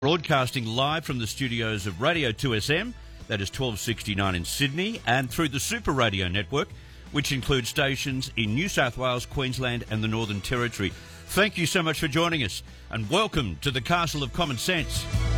Broadcasting live from the studios of Radio 2SM, that is 1269 in Sydney, and through the Super Radio Network, which includes stations in New South Wales, Queensland and the Northern Territory. Thank you so much for joining us, and welcome to the Castle of Common Sense.